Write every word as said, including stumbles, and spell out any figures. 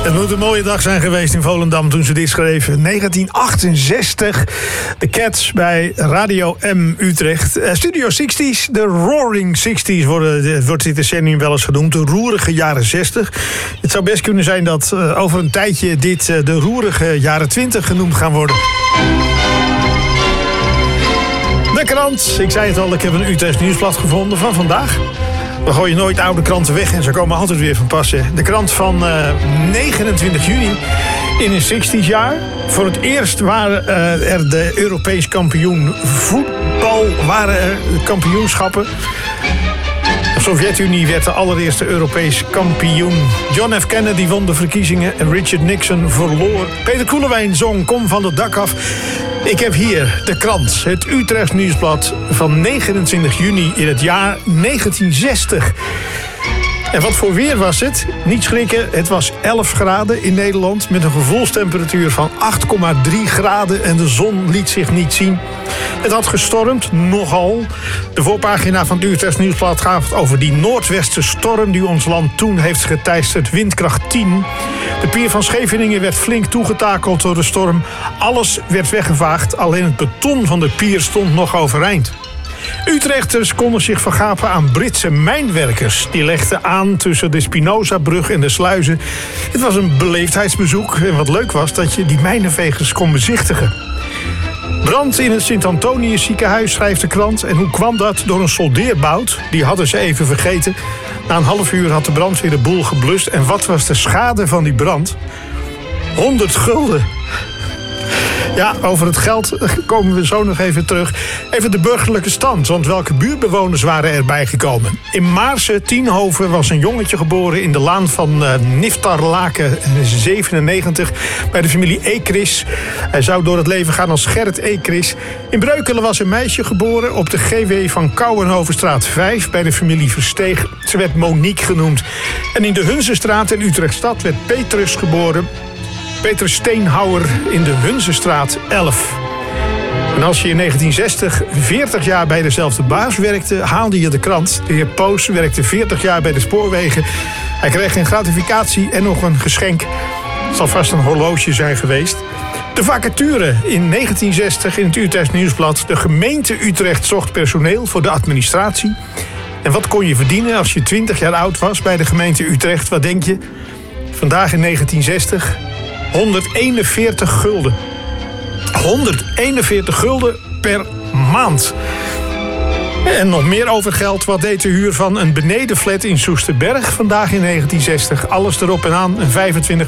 Het moet een mooie dag zijn geweest in Volendam toen ze dit schreven. negentien achtenzestig, de Cats bij Radio M Utrecht. Uh, Studio zestig's, de Roaring zestig's worden, wordt dit decennium wel eens genoemd. De roerige jaren zestig. Het zou best kunnen zijn dat uh, over een tijdje dit uh, de roerige jaren twintig genoemd gaan worden. De krant, ik zei het al, ik heb een Utrecht Nieuwsblad gevonden van vandaag. We gooien nooit oude kranten weg en ze komen altijd weer van pas. Hè. De krant van uh, negenentwintig juni in een zestig jaar. Voor het eerst waren uh, er de Europees kampioen voetbal, waren er kampioenschappen. De Sovjet-Unie werd de allereerste Europees kampioen. John F. Kennedy won de verkiezingen en Richard Nixon verloor. Peter Koelewijn zong Kom van het dak af. Ik heb hier de krant, het Utrechts Nieuwsblad van negenentwintig juni in het jaar negentien zestig. En wat voor weer was het? Niet schrikken, het was elf graden in Nederland met een gevoelstemperatuur van acht komma drie graden en de zon liet zich niet zien. Het had gestormd, nogal. De voorpagina van het Utrechts Nieuwsblad gaat over die noordwestenstorm die ons land toen heeft geteisterd, windkracht tien. De pier van Scheveningen werd flink toegetakeld door de storm. Alles werd weggevaagd, alleen het beton van de pier stond nog overeind. Utrechters konden zich vergapen aan Britse mijnwerkers. Die legden aan tussen de Spinozabrug en de sluizen. Het was een beleefdheidsbezoek. En wat leuk was dat je die mijnenvegers kon bezichtigen. Brand in het Sint-Antonius ziekenhuis, schrijft de krant. En hoe kwam dat? Door een soldeerbout. Die hadden ze even vergeten. Na een half uur had de brandweer de boel geblust. En wat was de schade van die brand? honderd gulden. Ja, over het geld komen we zo nog even terug. Even de burgerlijke stand, want welke buurtbewoners waren erbij gekomen? In Maarsen, Tienhoven, was een jongetje geboren in de laan van uh, Niftarlaken zevenennegentig bij de familie Ekris. Hij zou door het leven gaan als Gerrit Ekris. In Breukelen was een meisje geboren op de G W van Kouwenhovenstraat vijf bij de familie Versteeg. Ze werd Monique genoemd. En in de Hunzenstraat in Utrechtstad werd Petrus geboren. Peter Steenhouwer in de Hunzenstraat elf. En als je in negentien zestig veertig jaar bij dezelfde baas werkte, haalde je de krant. De heer Poos werkte veertig jaar bij de spoorwegen. Hij kreeg een gratificatie en nog een geschenk. Het zal vast een horloge zijn geweest. De vacature in negentien zestig in het Utrechts Nieuwsblad. De gemeente Utrecht zocht personeel voor de administratie. En wat kon je verdienen als je twintig jaar oud was bij de gemeente Utrecht? Wat denk je? Vandaag in negentien zestig... honderdeenenveertig gulden. honderdeenenveertig gulden per maand. En nog meer over geld. Wat deed de huur van een benedenflat in Soesterberg vandaag in negentien zestig? Alles erop en aan. Een vijfentwintig